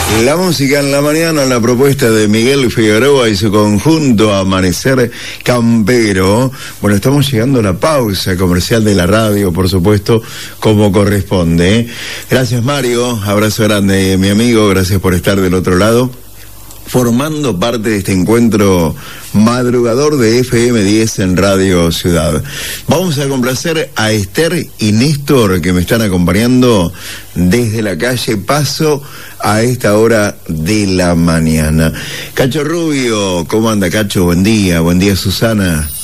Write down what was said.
La música en la mañana, la propuesta de Miguel Figueroa y su conjunto Amanecer Campero. Bueno, estamos llegando a la pausa comercial de la radio, por supuesto, como corresponde. Gracias, Mario, abrazo grande, mi amigo, gracias por estar del otro lado, formando parte de este encuentro madrugador de FM10 en Radio Ciudad. Vamos a complacer a Esther y Néstor, que me están acompañando desde la calle Paso a esta hora de la mañana. Cacho Rubio, ¿cómo anda, Cacho? Buen día Susana.